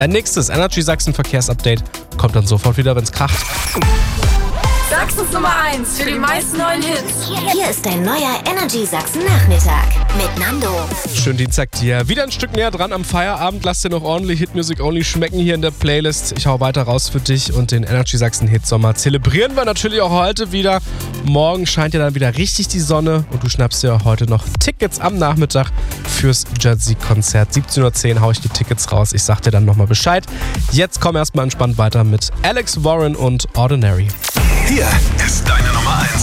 Ein nächstes Energy Sachsen Verkehrsupdate kommt dann sofort wieder, wenn's kracht. Sachsens Nummer 1 für die meisten neuen Hits. Hier ist dein neuer Energy Sachsen Nachmittag mit Nando. Schönen Dienstag dir. Wieder ein Stück näher dran am Feierabend. Lass dir noch ordentlich Hitmusic Only schmecken hier in der Playlist. Ich hau weiter raus für dich und den Energy Sachsen Hit Sommer zelebrieren wir natürlich auch heute wieder. Morgen scheint ja dann wieder richtig die Sonne und du schnappst dir heute noch Tickets am Nachmittag fürs Jazzy-Konzert. 17:10 Uhr hau ich die Tickets raus. Ich sag dir dann nochmal Bescheid. Jetzt komm erstmal entspannt weiter mit Alex Warren und Ordinary. Hier ist deine Nummer 1.